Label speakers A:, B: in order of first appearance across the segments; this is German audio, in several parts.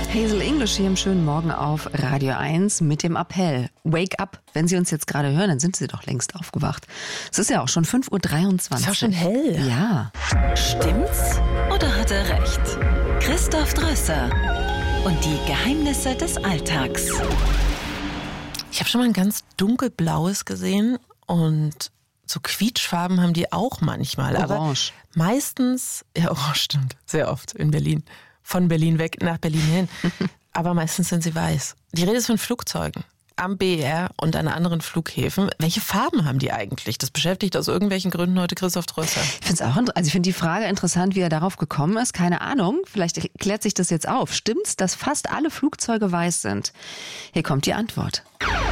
A: Hazel English hier im schönen Morgen auf Radio 1 mit dem Appell. Wake up. Wenn Sie uns jetzt gerade hören, dann sind Sie doch längst aufgewacht. Es ist ja auch schon 5:23 Uhr.
B: Ist auch schon hell.
A: Ja.
C: Stimmt's oder hat er recht? Christoph Drösser und die Geheimnisse des Alltags.
B: Ich habe schon mal ein ganz dunkelblaues gesehen und so Quietschfarben haben die auch manchmal.
A: Orange.
B: Aber meistens, ja, orange stimmt, sehr oft in Berlin. Von Berlin weg nach Berlin hin. Aber meistens sind sie weiß. Die Rede ist von Flugzeugen am BER und an anderen Flughäfen. Welche Farben haben die eigentlich? Das beschäftigt aus irgendwelchen Gründen heute Christoph Drösser.
A: Ich finde die Frage interessant, wie er darauf gekommen ist. Keine Ahnung. Vielleicht klärt sich das jetzt auf. Stimmt's, dass fast alle Flugzeuge weiß sind? Hier kommt die Antwort.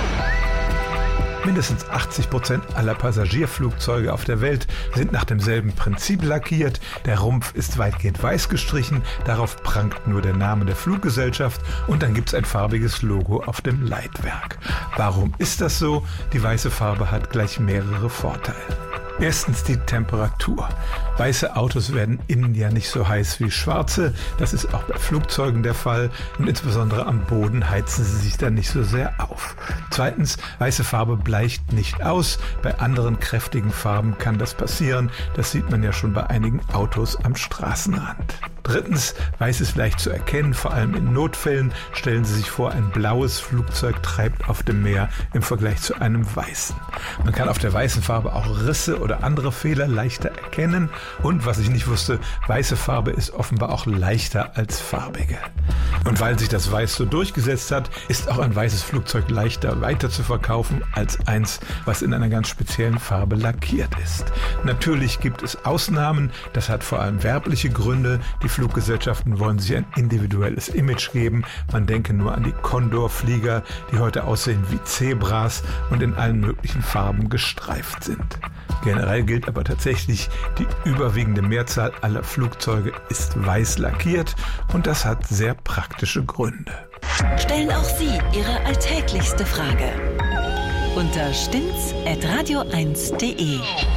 D: Mindestens 80% aller Passagierflugzeuge auf der Welt sind nach demselben Prinzip lackiert. Der Rumpf ist weitgehend weiß gestrichen, darauf prangt nur der Name der Fluggesellschaft und dann gibt es ein farbiges Logo auf dem Leitwerk. Warum ist das so? Die weiße Farbe hat gleich mehrere Vorteile. Erstens die Temperatur. Weiße Autos werden innen ja nicht so heiß wie schwarze. Das ist auch bei Flugzeugen der Fall. Und insbesondere am Boden heizen sie sich dann nicht so sehr auf. Zweitens, weiße Farbe bleicht nicht aus. Bei anderen kräftigen Farben kann das passieren. Das sieht man ja schon bei einigen Autos am Straßenrand. Drittens, weiß ist leicht zu erkennen, vor allem in Notfällen. Stellen Sie sich vor, ein blaues Flugzeug treibt auf dem Meer im Vergleich zu einem weißen. Man kann auf der weißen Farbe auch Risse oder andere Fehler leichter erkennen. Und was ich nicht wusste, weiße Farbe ist offenbar auch leichter als farbige. Und weil sich das Weiß so durchgesetzt hat, ist auch ein weißes Flugzeug leichter weiter zu verkaufen als eins, was in einer ganz speziellen Farbe lackiert ist. Natürlich gibt es Ausnahmen, das hat vor allem werbliche Gründe. Die Fluggesellschaften wollen sich ein individuelles Image geben. Man denke nur an die Condor-Flieger, die heute aussehen wie Zebras und in allen möglichen Farben gestreift sind. Generell gilt aber tatsächlich, die überwiegende Mehrzahl aller Flugzeuge ist weiß lackiert und das hat sehr praktische Gründe.
C: Stellen auch Sie Ihre alltäglichste Frage unter stimmt's@radio1.de.